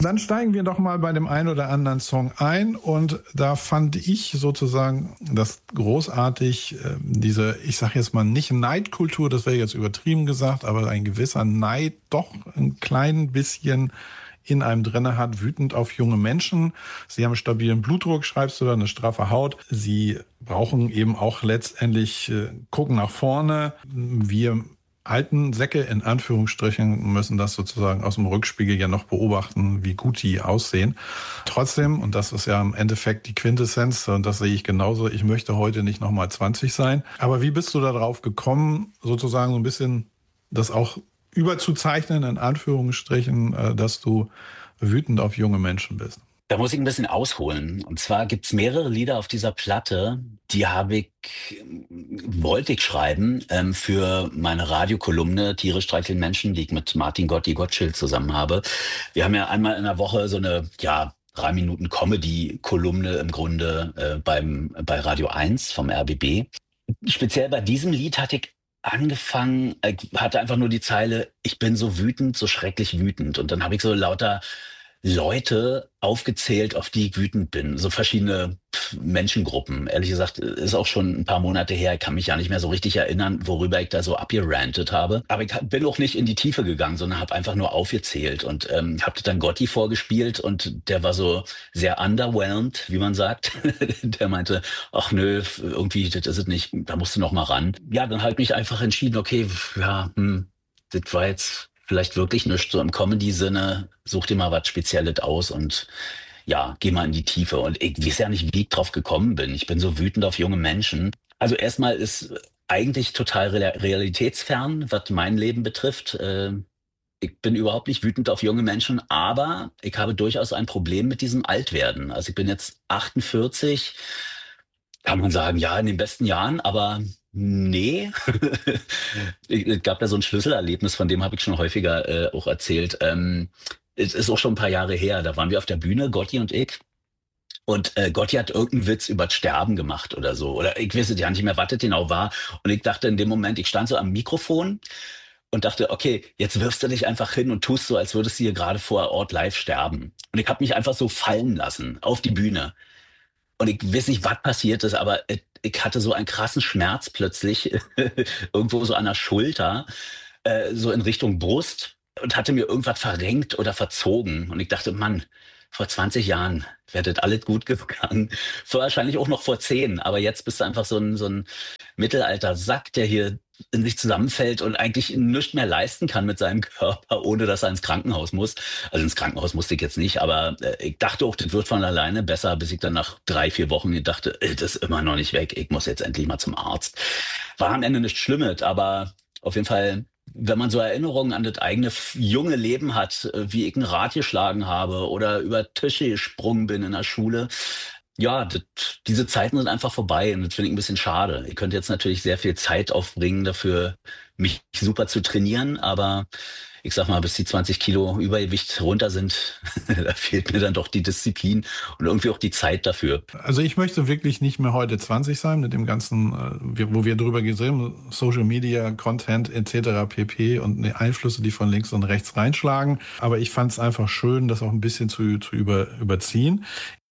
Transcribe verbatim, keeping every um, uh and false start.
Dann steigen wir doch mal bei dem einen oder anderen Song ein und da fand ich sozusagen das großartig, äh, diese, ich sage jetzt mal nicht Neidkultur, das wäre jetzt übertrieben gesagt, aber ein gewisser Neid doch ein klein bisschen in einem drinne hat, wütend auf junge Menschen. Sie haben stabilen Blutdruck, schreibst du da, eine straffe Haut. Sie brauchen eben auch letztendlich äh, gucken nach vorne. Wir alten Säcke in Anführungsstrichen müssen das sozusagen aus dem Rückspiegel ja noch beobachten, wie gut die aussehen. Trotzdem, und das ist ja im Endeffekt die Quintessenz, und das sehe ich genauso, ich möchte heute nicht nochmal zwanzig sein. Aber wie bist du da drauf gekommen, sozusagen so ein bisschen das auch überzuzeichnen, in Anführungsstrichen, dass du wütend auf junge Menschen bist? Da muss ich ein bisschen ausholen. Und zwar gibt's mehrere Lieder auf dieser Platte, die habe ich wollte ich schreiben, ähm, für meine Radiokolumne „Tiere streicheln Menschen", die ich mit Martin Gotti Gottschild zusammen habe. Wir haben ja einmal in der Woche so eine, ja, drei Minuten Comedy-Kolumne im Grunde, äh, beim bei Radio eins vom R B B. Speziell bei diesem Lied hatte ich angefangen ich hatte einfach nur die Zeile: „Ich bin so wütend, so schrecklich wütend." Und dann habe ich so lauter Leute aufgezählt, auf die ich wütend bin. So verschiedene pf, Menschengruppen. Ehrlich gesagt, äh, ist auch schon ein paar Monate her. Ich kann mich ja nicht mehr so richtig erinnern, worüber ich da so abgerantet habe. Aber ich ha- bin auch nicht in die Tiefe gegangen, sondern habe einfach nur aufgezählt und ähm, habe dann Gotti vorgespielt und der war so sehr underwhelmed, wie man sagt. Der meinte, ach nö, f- irgendwie, das ist es nicht, da musst du noch mal ran. Ja, dann habe ich mich einfach entschieden, okay, f- ja, hm, das war jetzt vielleicht wirklich nichts so im Comedy-Sinne. Such dir mal was Spezielles aus und ja, geh mal in die Tiefe. Und ich weiß ja nicht, wie ich drauf gekommen bin. Ich bin so wütend auf junge Menschen. Also erstmal ist eigentlich total real- realitätsfern, was mein Leben betrifft. Äh, Ich bin überhaupt nicht wütend auf junge Menschen, aber ich habe durchaus ein Problem mit diesem Altwerden. Also ich bin jetzt achtundvierzig, kann man sagen, ja, in den besten Jahren, aber nee. Es gab da so ein Schlüsselerlebnis, von dem habe ich schon häufiger äh, auch erzählt. Ähm, es ist auch schon ein paar Jahre her. Da waren wir auf der Bühne, Gotti und ich. Und äh, Gotti hat irgendeinen Witz über das Sterben gemacht oder so. Oder ich weiß ja nicht mehr, was das genau war. Und ich dachte in dem Moment, ich stand so am Mikrofon und dachte, okay, jetzt wirfst du dich einfach hin und tust so, als würdest du hier gerade vor Ort live sterben. Und ich habe mich einfach so fallen lassen auf die Bühne. Und ich weiß nicht, was passiert ist, aber äh, ich hatte so einen krassen Schmerz plötzlich irgendwo so an der Schulter, äh, so in Richtung Brust und hatte mir irgendwas verrenkt oder verzogen. Und ich dachte, Mann, vor zwanzig Jahren wäre das alles gut gegangen. Vor wahrscheinlich auch noch vor zehn. Aber jetzt bist du einfach so ein, so ein Mittelalter-Sack, der hier in sich zusammenfällt und eigentlich nichts mehr leisten kann mit seinem Körper, ohne dass er ins Krankenhaus muss. Also ins Krankenhaus musste ich jetzt nicht, aber äh, ich dachte auch, das wird von alleine besser, bis ich dann nach drei, vier Wochen dachte, äh, das ist immer noch nicht weg, ich muss jetzt endlich mal zum Arzt. War am Ende nichts Schlimmes, aber auf jeden Fall, wenn man so Erinnerungen an das eigene f- junge Leben hat, äh, wie ich ein Rad geschlagen habe oder über Tische gesprungen bin in der Schule, ja, das, diese Zeiten sind einfach vorbei und das finde ich ein bisschen schade. Ihr könnt jetzt natürlich sehr viel Zeit aufbringen dafür, mich super zu trainieren, aber ich sag mal, bis die zwanzig Kilo Übergewicht runter sind, da fehlt mir dann doch die Disziplin und irgendwie auch die Zeit dafür. Also ich möchte wirklich nicht mehr heute zwanzig sein mit dem ganzen, äh, wir- wo wir drüber gesehen haben, Social Media, Content et cetera pp. Und die Einflüsse, die von links und rechts reinschlagen. Aber ich fand es einfach schön, das auch ein bisschen zu, zu über, überziehen.